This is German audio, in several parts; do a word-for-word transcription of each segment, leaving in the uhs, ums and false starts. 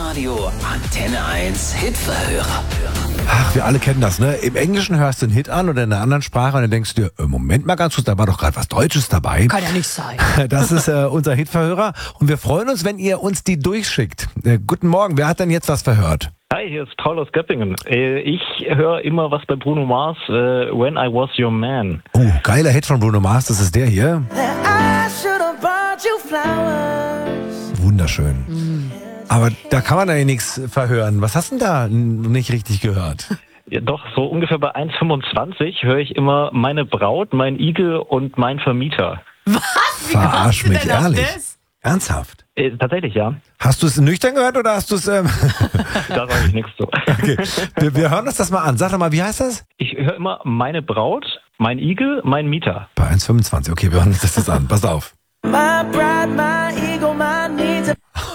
Hitradio Antenne eins Hitverhörer. Ach, wir alle kennen das, ne? Im Englischen hörst du einen Hit an oder in einer anderen Sprache und dann denkst du dir, äh, Moment mal ganz kurz, da war doch gerade was Deutsches dabei. Kann ja nicht sein. Das ist äh, unser Hitverhörer und wir freuen uns, wenn ihr uns die durchschickt. Äh, guten Morgen, wer hat denn jetzt was verhört? Hi, hier ist Paul aus Göppingen. Äh, Ich höre immer was bei Bruno Mars, äh, When I Was Your Man. Oh, geiler Hit von Bruno Mars, das ist der hier. Wunderschön. Mm. Aber da kann man ja nichts verhören. Was hast du denn da nicht richtig gehört? Ja, doch, so ungefähr bei eins Komma fünfundzwanzig höre ich immer meine Braut, mein Igel und mein Vermieter. Was? Wie Verarsch mich, denn auf ehrlich. das? Ernsthaft? Äh, tatsächlich, ja. Hast du es nüchtern gehört oder hast du es... Ähm Da sage ich nichts zu. Okay, wir, wir hören uns das mal an. Sag doch mal, wie heißt das? Ich höre immer meine Braut, mein Igel, mein Mieter. Bei eins Komma fünfundzwanzig. Okay, wir hören uns das jetzt an. Pass auf. My bride, my eagle, my needs.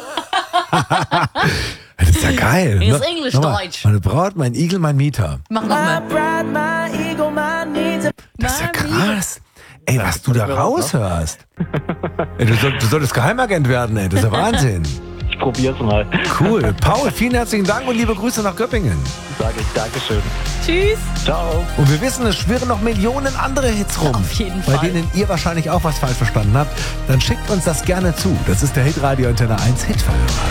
Das ist ja geil. Ist Ne? Englisch, Nochmal. Deutsch. Meine Braut, mein Igel, mein Mieter. Mach My nochmal. bride, my eagle, my needs. Das ist ja krass. Ey, was du da raushörst. Ey, du, soll, du solltest Geheimagent werden, ey. Das ist ja Wahnsinn. Ich probiere es mal. Cool. Paul, vielen herzlichen Dank und liebe Grüße nach Göppingen. Sage ich Dankeschön. Tschüss. Ciao. Und wir wissen, es schwirren noch Millionen andere Hits rum. Auf jeden Bei Fall. denen ihr wahrscheinlich auch was falsch verstanden habt. Dann schickt uns das gerne zu. Das ist der Hitradio Antenne eins Hitverhörer.